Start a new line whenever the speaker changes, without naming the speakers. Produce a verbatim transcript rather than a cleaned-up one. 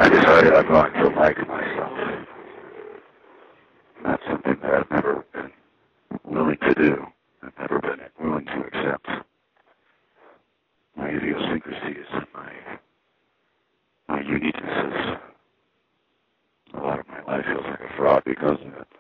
I decided I'm going to like myself. That's something that I've never been willing to do. I've never been willing to accept my idiosyncrasies and my, my uniquenesses. A lot of my life feels like a fraud because of it.